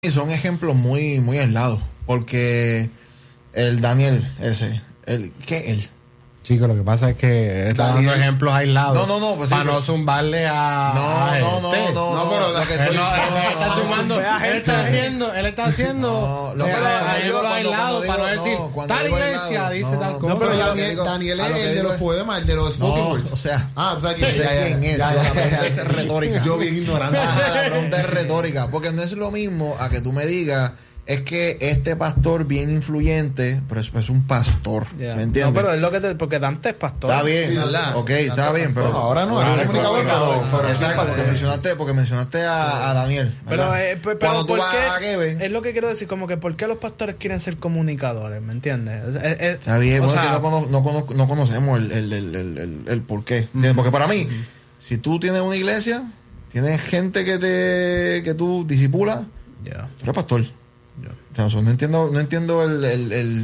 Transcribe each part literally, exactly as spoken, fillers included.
son ejemplos muy, muy aislados, porque el Daniel ese, el, ¿qué él? Chico, lo que pasa es que él está Daniel, dando ejemplos aislados. No, no, no, pues sí, para pero, no zumbarle a. No, a no, no, este. no, no, pero no, lo que él, estoy, no, no, él no, está no, sumando. no, Él está haciendo, él está haciendo. No, lo que- eh, cuando digo- ejemplos cuando- aislados cuando para no digo- decir. no, cuando Tal digo iglesia aislado, dice no, tal no, cosa. No, pero Lo que Daniel, digo- Daniel a es lo que el de digo los es- poemas, el de los spoken No, words. o sea, Ah, o sea, que yo sé quién es, ya, la ya, pregunta ya, es ya. retórica. Yo bien ignorante. Ajá, la pregunta es retórica, porque no es lo mismo a que tú me digas, es que este pastor bien influyente, pero es, es un pastor, Yeah. ¿me entiendes? No, pero es lo que te, porque Dante es pastor. Está bien, Sí, ¿verdad? ok, Dante está es bien, pastor. pero ahora no, pero- ahora es comunicador, pero- pero- pero- exacto, pero- porque mencionaste, porque mencionaste a, a Daniel, Pero, ¿verdad? eh, pero Cuando tú ¿por vas qué? a Gebe, Es lo que quiero decir, como que ¿por qué los pastores quieren ser comunicadores? ¿Me entiendes? Es- es- es- está bien, o bueno, sea, que no, cono- no, cono- no conocemos el, el, el, el, el, el por qué. ¿Entiendes? Porque para mí, si tú tienes una iglesia, tienes gente que te que tú disipulas, ya, tú eres pastor. ya. O sea, o sea, no entiendo, no entiendo el, el, el,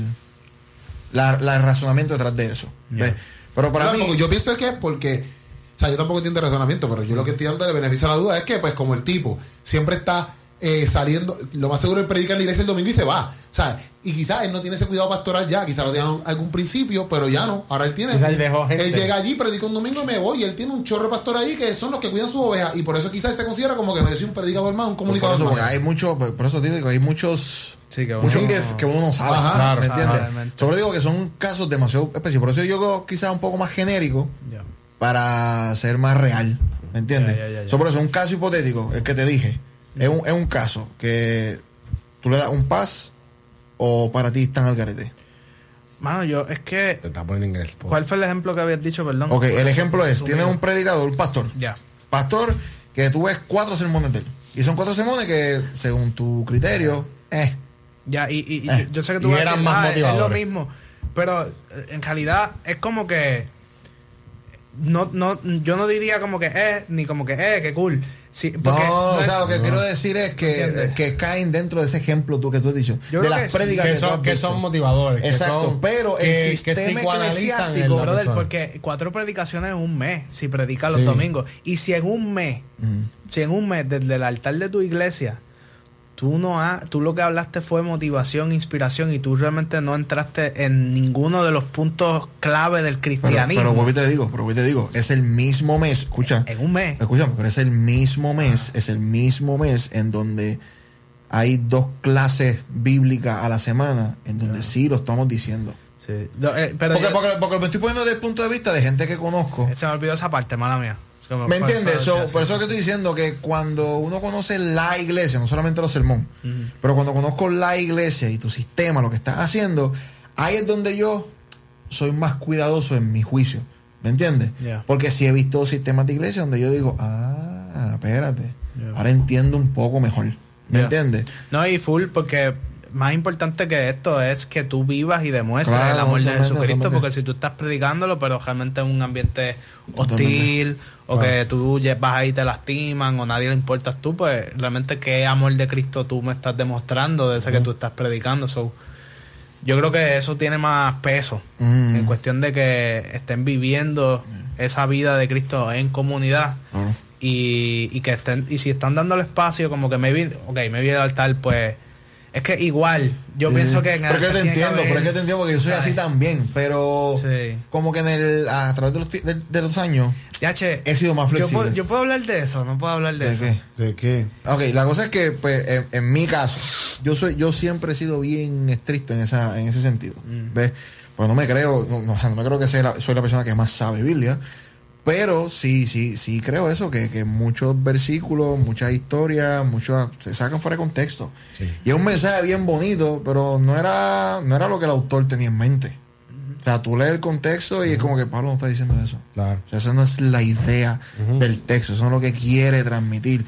la, la- el razonamiento detrás de eso. ¿ves? Pero para O sea, mí, porque yo pienso que es porque, o sea, yo tampoco entiendo el razonamiento, pero yo lo que estoy dando de beneficio a la duda es que, pues, como el tipo siempre está eh, saliendo, lo más seguro es predicar en la iglesia el domingo y se va. O sea, y quizás él no tiene ese cuidado pastoral ya, quizás lo tenía en algún principio, pero ya no. Ahora él tiene. Quizás él dejó gente. Él llega allí, predica un domingo y me voy, y él tiene un chorro de pastor ahí que son los que cuidan sus ovejas, y por eso quizás se considera como que no es un predicador más, un por comunicador eso, más. porque hay mucho, por eso te digo que hay muchos Sí, que uno muchos no- que, que uno no sabe, Ajá, claro, ¿me entiendes? realmente. Sobre digo que son casos demasiado específicos, por eso yo creo quizás un poco más genérico ya. para ser más real, ¿me entiendes? Ya, ya, ya, ya. So, por eso un caso hipotético, el que te dije, es un, es un caso que tú le das un pas o para ti están al garete. Mano, yo, es que... Te está poniendo inglés. po. ¿Cuál fue el ejemplo que habías dicho, perdón? Ok, el ejemplo es, Resumido. tienes un predicador, un pastor, Ya. pastor que tú ves cuatro sermones de él, y son cuatro sermones que según tu criterio, eh, Ya, y, y- y Eh, yo sé que tú y vas a eran decir, más "Ah, es lo motivadores". mismo", pero eh, en realidad es como que no, no, yo no diría como que eh, ni como que eh, qué cool. Sí, no, porque o es- sea, lo que no. quiero decir es que, ¿Entiendes? que caen dentro de ese ejemplo tú que tú has dicho, Yo de creo las que sí, prédicas que, que tú has son, que visto. son motivadores. que Exacto, son- pero el que- que sistema psicoanalizan eclesiástico, en la brother, persona. porque cuatro predicaciones en un mes, si predicas los Sí. domingos, y si en un mes, Mm. si en un mes desde el altar de tu iglesia tú no ha, tú lo que hablaste fue motivación, inspiración, y tú realmente no entraste en ninguno de los puntos clave del Pero, cristianismo pero vuelvo y te digo, pero vuelvo y te digo, es el mismo mes, escucha, en un mes. escucha, pero es el mismo mes, es el mismo mes en donde hay dos clases bíblicas a la semana, en donde sí lo estamos diciendo. Sí. No, eh, pero Porque, yo- porque, porque me estoy poniendo desde el punto de vista de gente que conozco. se me olvidó esa parte, mala mía. Se ¿Me fue- entiendes? fue- So, sí, por sí, eso es que estoy diciendo que cuando uno conoce la iglesia, no solamente los sermones, Ujú. pero cuando conozco la iglesia y tu sistema, lo que estás haciendo, ahí es donde yo soy más cuidadoso en mi juicio. ¿Me entiendes? Yeah. Porque sí he visto sistemas de iglesia donde yo digo, ah, espérate, Yeah. ahora entiendo un poco mejor. ¿Me Yeah. entiendes? No, y full, porque más importante que esto es que tú vivas y demuestres Claro, el amor de totalmente, Jesucristo, totalmente. porque si tú estás predicándolo, pero realmente en un ambiente Totalmente. hostil, o Claro. que tú lle- vas ahí y te lastiman, o nadie le importas tú, pues realmente qué amor de Cristo tú me estás demostrando de ese que tú estás predicando. So, yo creo que eso tiene más peso, Mm. en cuestión de que estén viviendo esa vida de Cristo en comunidad. Claro. Y, y que estén, y si están dando el espacio, como que maybe, ok, maybe el altar, pues es que igual, yo Sí. pienso que en el Pero es que altar te tiene que entiendo, haber- pero es que te entiendo porque yo soy así ¿sabes? también, pero Sí. como que en el a través de los, ti- de, de los años Ya, che, he sido más yo flexible. puedo, yo puedo hablar de eso, no puedo hablar de, ¿De eso. qué? ¿De qué? Ok, la cosa es que pues en, en mi caso, yo soy yo siempre he sido bien estricto en esa en ese sentido. Mm. ¿Ves? Pues no me creo, no, no, no me creo que sea la- soy la persona que más sabe Biblia, pero sí, sí, sí creo eso, que, que muchos versículos, muchas historias, muchos se sacan fuera de contexto. Sí. Y es un mensaje bien bonito, pero no era, no era lo que el autor tenía en mente. O sea, tú lees el contexto y es como que Pablo no está diciendo eso. Claro. O sea, esa no es la idea Ujú. del texto, eso no es lo que quiere transmitir.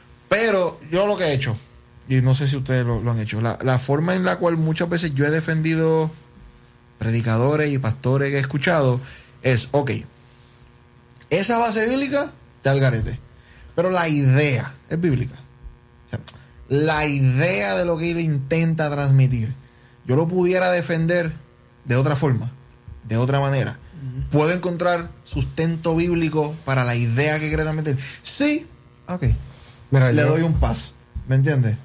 Pero yo lo que he hecho, y no sé si ustedes lo, lo han hecho, la, la forma en la cual muchas veces yo he defendido predicadores y pastores que he escuchado es, ok, esa base bíblica te al garete, pero la idea es bíblica. O sea, la idea de lo que él intenta transmitir, yo lo pudiera defender de otra forma, de otra manera. ¿Puedo encontrar sustento bíblico para la idea que quiere transmitir? Sí, ok. Mira, Le yo- doy un pas, ¿me entiendes?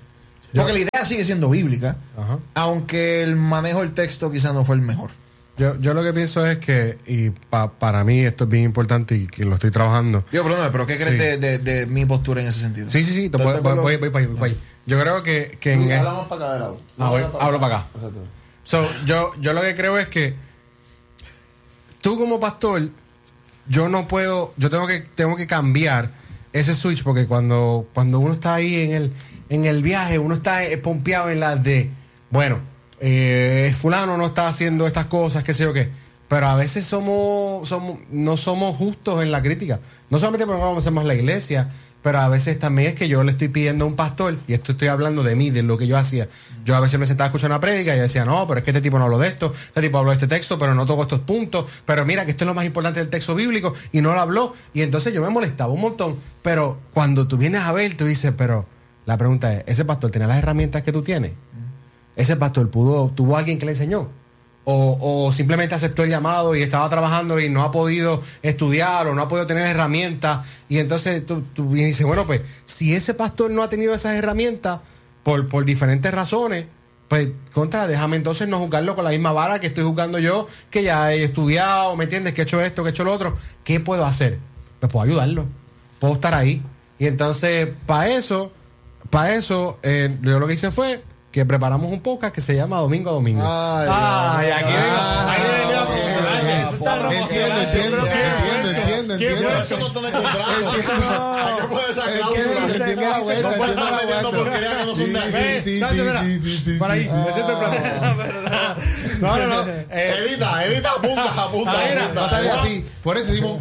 Yo- Porque la idea sigue siendo bíblica, Ajá. aunque el manejo del texto quizás no fue el mejor. Yo, yo lo que pienso es que, y pa- para mí esto es bien importante y que lo estoy trabajando. Digo, perdóname, pero ¿qué crees Sí. de, de, de mi postura en ese sentido? Sí, sí, sí, te ¿Estás puedo- de voy, acuerdo? voy, voy, voy, voy, voy. Yo creo que, que en... Hablamos para acá de lado. Ah, voy, hablo para acá. Exacto. So, yo, yo lo que creo es que tú como pastor, yo no puedo, yo tengo que, tengo que cambiar ese switch porque cuando, cuando uno está ahí en el, en el viaje, uno está eh, pompeado en las de, bueno, eh, fulano no está haciendo estas cosas, qué sé yo qué. Pero a veces somos, somos, no somos justos en la crítica. No solamente porque no hacemos la iglesia, pero a veces también es que yo le estoy pidiendo a un pastor, y esto estoy hablando de mí, de lo que yo hacía. Yo a veces me sentaba a escuchar una prédica y yo decía, no, pero es que este tipo no habló de esto, este tipo habló de este texto, pero no tocó estos puntos, pero mira que esto es lo más importante del texto bíblico, y no lo habló. Y entonces yo me molestaba un montón. Pero cuando tú vienes a ver, tú dices, pero la pregunta es, ¿ese pastor tiene las herramientas que tú tienes? ¿Ese pastor pudo, tuvo alguien que le enseñó? O, o simplemente aceptó el llamado y estaba trabajando y no ha podido estudiar o no ha podido tener herramientas, y entonces tú, tú vienes y dices, bueno, pues si ese pastor no ha tenido esas herramientas por, por diferentes razones, pues contra, déjame entonces no juzgarlo con la misma vara que estoy juzgando yo, que ya he estudiado, ¿me entiendes? Que he hecho esto, que he hecho lo otro. ¿Qué puedo hacer? Pues puedo ayudarlo, puedo estar ahí. Y entonces para eso, para eso eh, yo lo que hice fue que preparamos un podcast que se llama Domingo a Domingo. Ay, Ay, Dios. aquí vengo. Ah, Ahí vengo a eso, confesarse. eso está está Entiendo, entiendo, entiendo, entiendo, entiendo. Pero eso no está de contrato. Hay que poner esa cláusula. Entiendo la vuelta, No puede entiendo estar la metiendo vuelta. porquería que no son de aquí. Sí, sí, Nacho, mira. sí, sí, sí, Por ahí, sí. me siento en plan. No, no, no. eh, Edita, edita, apunta, apunta, Ah, mira, apunta. No sale así. Por eso decimos,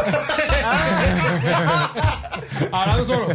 Hablando solo.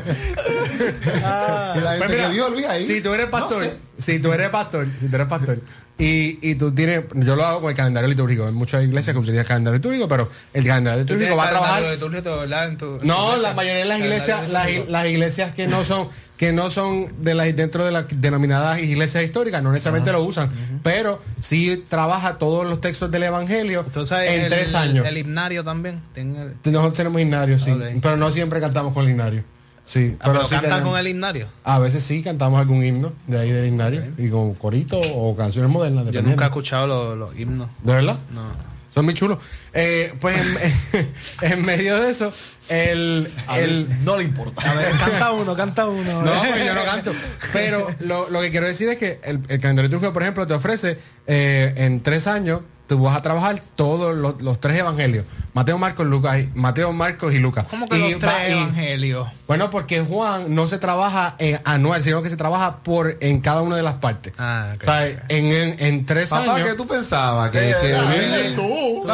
y la gente Pues mira, que dio Luis ahí. Si tú eres pastor, No sé. si tú eres pastor, si tú eres pastor, y, y tú tienes, yo lo hago con el calendario litúrgico. Hay muchas iglesias que utilizan el calendario litúrgico, pero el calendario litúrgico va a trabajar. No, la mayoría de las iglesias, las, i- las iglesias que no son, que no son de las dentro de las denominadas iglesias históricas, no necesariamente lo usan, pero sí trabaja todos los textos del evangelio Entonces, en el, tres años. El himnario también. Tiene el- Nosotros tenemos himnario, sí, Ok. pero no siempre cantamos con el himnario. Sí, Ah, pero sí cantan tenemos- con el himnario. A veces sí cantamos algún himno de ahí del himnario y con corito o canciones modernas. Yo dependiendo. nunca he escuchado los, los himnos. ¿De verdad? No. Son muy chulos. Eh, pues en, en medio de eso, el, A el, él no le importa. A ver, canta uno, canta uno. no, pues yo no canto. Pero lo, lo que quiero decir es que el, el calendario litúrgico, por ejemplo, te ofrece eh, en tres años, tú vas a trabajar todos los, los tres evangelios: Mateo, Marcos, Lucas, y- Mateo, Marcos y Lucas. ¿Cómo que Y los tres va- y- evangelios? Bueno, porque Juan no se trabaja eh, anual, sino que se trabaja por en cada una de las partes. Ah, ok. O sea, en, en, en tres Papá, años. ¿qué tú pensabas? Que, Eh, que eh, Luis- eh, tú.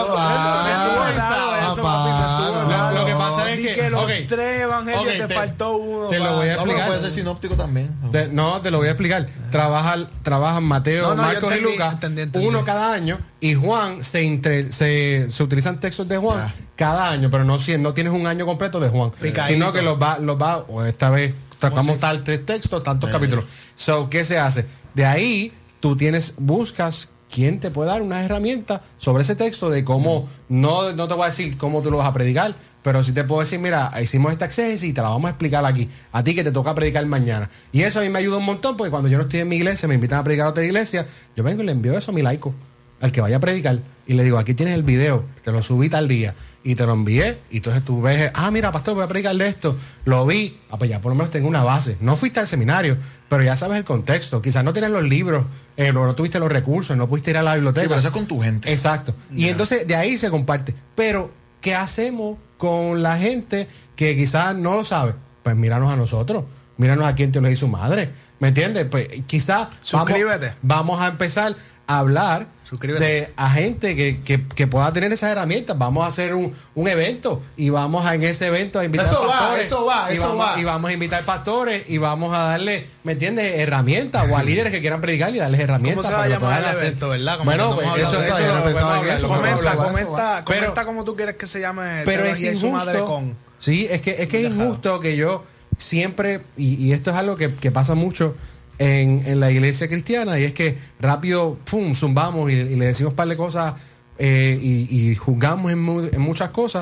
Papá, Eso, papá, Lo, no. lo que pasa es Di que, que los ok, tres evangelios ok, te, te- faltó uno. te lo pa- voy a No, pero explicar. puede ser sinóptico también. Te- no, te lo voy a explicar. Trabajan, trabajan Mateo, No, no, yo Marcos y entendí, Lucas, entendí, entendí. uno cada año, y Juan se, entre- se, se utilizan textos de Juan Ah. cada año, pero no, si- no tienes un año completo de Juan, Picadito. sino que los va, los va, o esta vez tratamos tal texto, tantos Sí. capítulos. So, ¿qué se hace? De ahí tú tienes, buscas quién te puede dar unas herramientas sobre ese texto de cómo, no, no te voy a decir cómo tú lo vas a predicar, pero sí te puedo decir, mira, hicimos esta exégesis y te la vamos a explicar aquí, a ti que te toca predicar mañana. Y eso a mí me ayuda un montón, porque cuando yo no estoy en mi iglesia, me invitan a predicar a otra iglesia, yo vengo y le envío eso a mi laico, al que vaya a predicar, y le digo, aquí tienes el video, te lo subí tal día, y te lo envié, y entonces tú ves, ah, mira, pastor, voy a predicarle esto, lo vi, ah, pues ya por lo menos tengo una base. No fuiste al seminario, pero ya sabes el contexto, quizás no tienes los libros, eh, no, no tuviste los recursos, no pudiste ir a la biblioteca. Sí, pero eso es con tu gente. Exacto. Y entonces de ahí se comparte. Pero, ¿qué hacemos con la gente que quizás no lo sabe? Pues míranos a nosotros. Míranos a quien te lo hizo su madre. ¿Me entiendes? Pues quizás vamos, Suscríbete. vamos a empezar a hablar Suscríbete. de a gente que, que, que pueda tener esas herramientas. Vamos a hacer un, un evento y vamos a en ese evento a invitar Eso va, pastores. eso va, y eso vamos, va. Y vamos a invitar pastores y vamos a darle, ¿me entiendes? Herramientas o a líderes que quieran predicar y darles herramientas. ¿Cómo se va a para que llamar puedan el hacer. evento, verdad? Como Bueno, que no pues hemos eso, hablado de eso, eso, yo no lo pensaba podemos que hablar, eso, lo podemos Comenta, hablar. comenta, Pero- comenta como tú quieres que se llame. Pero es Teología y su madre injusto. con. Sí, es que es que es injusto que yo siempre, y, y esto es algo que, que pasa mucho en, en la iglesia cristiana, y es que rápido, pum, zumbamos y, y le decimos un par de cosas eh, y, y juzgamos en, mu- en muchas cosas,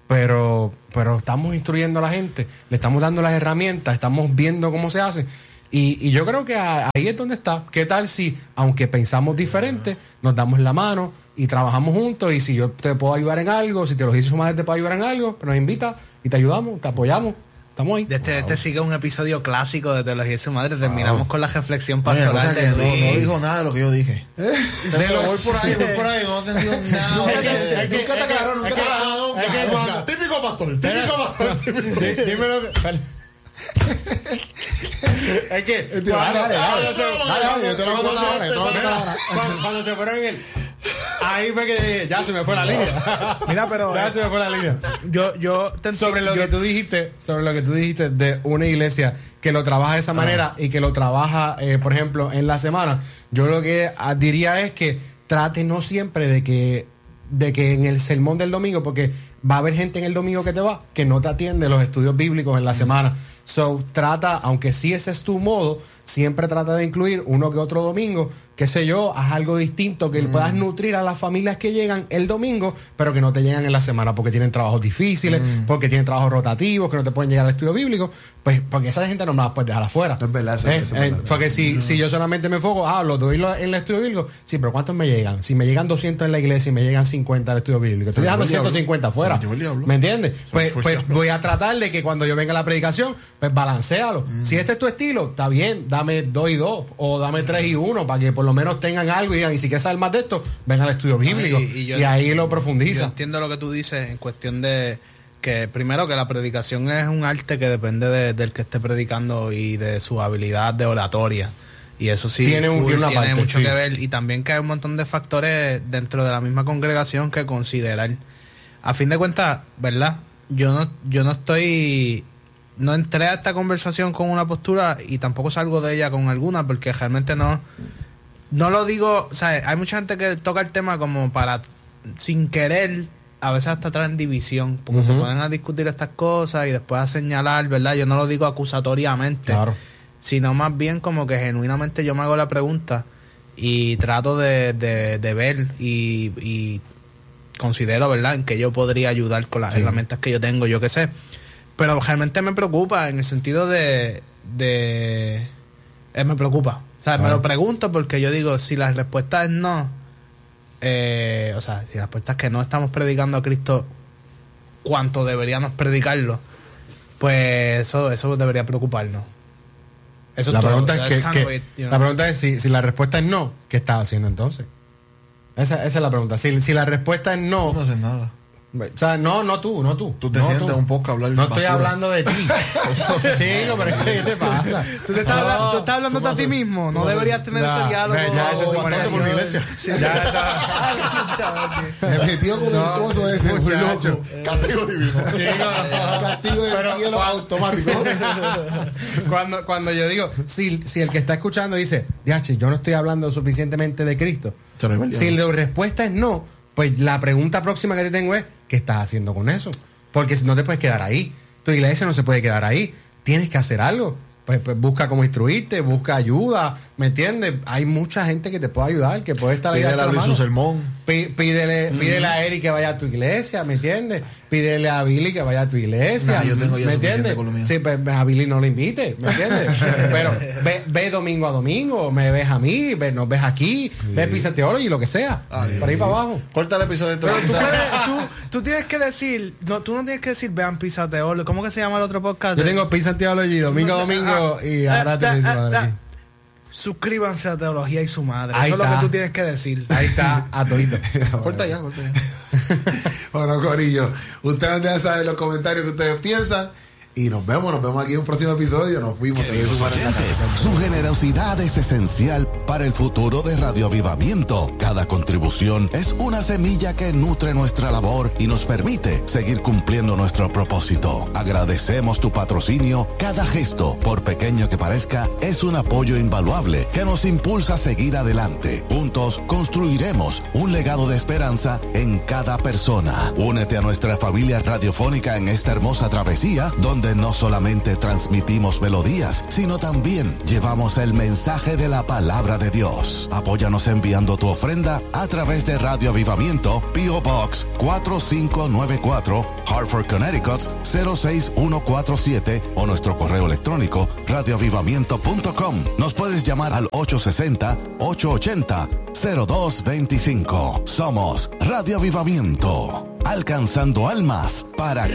pero, pero estamos instruyendo a la gente, le estamos dando las herramientas, estamos viendo cómo se hace. Y, y yo creo que a- ahí es donde está. ¿Qué tal si, aunque pensamos diferente, nos damos la mano y trabajamos juntos? Y si yo te puedo ayudar en algo, si Teología y su madre te puede ayudar en algo, pues nos invita y te ayudamos, te apoyamos. Estamos ahí. De este, este sigue un episodio clásico de Teología y su madre. Terminamos con la reflexión Oye, la cosa pastoral es que de no, no Luis. dijo nada de lo que yo dije. Pero voy por ahí, voy por ahí, no he entendido nada. Es que- de- es que- Nunca te aclaró, nunca es te que- aclaró, nunca, es que nunca. cuando- Típico pastor, típico pastor, típico. Dí- Dime lo que. Es que. Dale, dale, dale. cuando se- Dale, dale, yo te lo cuando cuento se- ahora, yo te lo cuento ahora. cuando- Cuando se fueron en el. Ahí fue que ya se me fue la línea. Mira, pero Ya se me fue la línea. yo, yo te Sobre lo yo- que tú dijiste, sobre lo que tú dijiste de una iglesia que lo trabaja de esa manera y que lo trabaja, eh, por ejemplo, en la semana, yo lo que ah, diría es que trate no siempre de que de que en el sermón del domingo, porque va a haber gente en el domingo que te va que no te atiende los estudios bíblicos en la semana. So, trata, aunque sí ese es tu modo, siempre trata de incluir uno que otro domingo, qué sé yo, haz algo distinto que puedas nutrir a las familias que llegan el domingo, pero que no te llegan en la semana porque tienen trabajos difíciles, porque tienen trabajos rotativos, que no te pueden llegar al estudio bíblico, pues porque esa gente no me la puedes dejar afuera. Es verdad, eso- ¿Eh? eso es Eh, verdad. porque si, si yo solamente me enfoco, ah, los doy lo- en el estudio bíblico, sí, pero ¿cuántos me llegan? Si me llegan doscientos en la iglesia y me llegan cincuenta al estudio bíblico, estoy Se dejando me llevó el ciento cincuenta diablo. afuera. Se me llevó el diablo. ¿Me entiendes? Se me Pues, llevó el pues diablo. voy a tratar de que cuando yo venga a la predicación, pues balancealo. Mm. Si este es tu estilo, está bien, dame dos y dos, o dame tres y uno, para que por lo menos tengan algo y digan, y si quieres saber más de esto, ven al estudio bíblico. y- Y, y yo- ahí lo Yo profundiza. entiendo lo que tú dices en cuestión de que primero que la predicación es un arte que depende de- del que esté predicando y de su habilidad de oratoria. Y eso sí Tiene un- tiene una parte, mucho sí. que ver. Y también que hay un montón de factores dentro de la misma congregación que considerar. A fin de cuentas, ¿verdad? Yo no, yo no estoy... No entré a esta conversación con una postura y tampoco salgo de ella con alguna porque realmente no... No lo digo... O sea, hay mucha gente que toca el tema como para... Sin querer... A veces hasta traen división, porque se Ujú. ponen a discutir estas cosas y después a señalar, ¿verdad? Yo no lo digo acusatoriamente, Claro. sino más bien como que genuinamente yo me hago la pregunta y trato de, de, de ver y, y considero, ¿verdad?, en que yo podría ayudar con las Sí. herramientas que yo tengo, yo qué sé. Pero realmente me preocupa en el sentido de... de eh, me preocupa. O sea, me Claro. lo pregunto porque yo digo, si la respuesta es no, eh, o sea, si la respuesta es que no estamos predicando a Cristo cuanto deberíamos predicarlo, pues eso, eso debería preocuparnos. Eso La es todo. pregunta es That's que, kind que- of it, you know. la pregunta es si, si la respuesta es no, ¿qué estás haciendo entonces? Esa, esa es la pregunta. Si, si la respuesta es no, No haces nada. o sea, no, no tú, no tú. Tú te no sientas tú. un poco a hablar No estoy basura. hablando de ti. Chico, pero es que, ¿qué te pasa? ¿Tú, te estás, No, hablando- tú estás hablando tú de a ti vas a- mismo. tú No vas a- deberías tener Ya, ese diálogo. ya, ya, No, esto se bastante pone por la así. iglesia. Ya está. Me metió con No, el coso ese, muy muchacho. loco. Castigo divino. Chico, Castigo del Pero- cielo automático. cuando, cuando yo digo, si, si el que está escuchando dice, Diachi, yo no estoy hablando suficientemente de Cristo. Se lo lleva el Si diablo. la respuesta es no, pues la pregunta próxima que te tengo es, ¿qué estás haciendo con eso? Porque si no te puedes quedar ahí. Tu iglesia no se puede quedar ahí. Tienes que hacer algo. Pues, pues busca cómo instruirte, busca ayuda, ¿me entiendes? Hay mucha gente que te puede ayudar, que puede estar ahí. Pídele darte a la Luis su mano. sermón. Pí- Pídele, pídele a Eric que vaya a tu iglesia, ¿me entiendes? Pídele a Billy que vaya a tu iglesia. Nah, yo tengo ya ¿me suficiente entiendes? con lo mío. Sí, pues a Billy no lo invite, ¿me entiendes? Pero ve, ve domingo a domingo, me ves a mí, ve, nos ves aquí, ves Pizza Theology, lo que sea. Ay, por ahí ay. para abajo. Corta el episodio de Pero tú, treinta. puedes- tú, tú tienes que decir, no, tú no tienes que decir, vean Pizza Teolo. ¿Cómo que se llama el otro podcast? Yo tengo Pizza Theology domingo a domingo y ahora te Ah, dice ah, madre ah, aquí. Suscríbanse a Teología y su madre. Ahí Eso es lo está. que tú tienes que decir. Ahí está, a todito. Corta ya, corta ya. Bueno, Corillo, ustedes deben saber en los comentarios que ustedes piensan. Y nos vemos, nos vemos aquí en un próximo episodio. Nos fuimos. Te Queridos oyentes, su generosidad es esencial para el futuro de Radio Avivamiento. Cada contribución es una semilla que nutre nuestra labor y nos permite seguir cumpliendo nuestro propósito. Agradecemos tu patrocinio. Cada gesto, por pequeño que parezca, es un apoyo invaluable que nos impulsa a seguir adelante. Juntos construiremos un legado de esperanza en cada persona. Únete a nuestra familia radiofónica en esta hermosa travesía, donde donde no solamente transmitimos melodías, sino también llevamos el mensaje de la palabra de Dios. Apóyanos enviando tu ofrenda a través de Radio Avivamiento, P O Box cuatro cinco nueve cuatro, Hartford, Connecticut cero seis uno cuatro siete o nuestro correo electrónico radio avivamiento punto com. Nos puedes llamar al ocho seis cero, ocho ocho cero, cero dos dos cinco. Somos Radio Avivamiento, alcanzando almas para